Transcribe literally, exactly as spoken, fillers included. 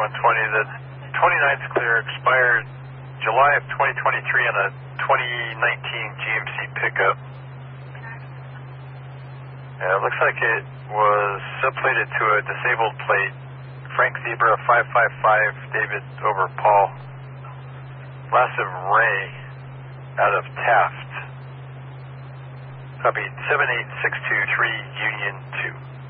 one twenty. The twenty-ninth clear expired July of twenty twenty-three on a twenty nineteen G M C pickup. Yeah, it looks like it was subplated to a disabled plate. Frank Zebra five five five, David over Paul. Last of Ray out of Taft. Copy seven eight six two three Union two.